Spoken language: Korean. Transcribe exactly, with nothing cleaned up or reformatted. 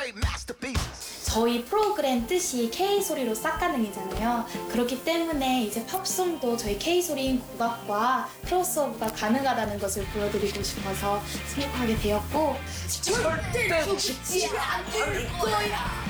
저희 프로그램 뜻이 K소리로 싹가능이잖아요. 그렇기 때문에 이제 팝송도 저희 K소리인 국악과 크로스오버가 가능하다는 것을 보여드리고 싶어서 선곡하게 되었고 절대 죽지 않을 거야.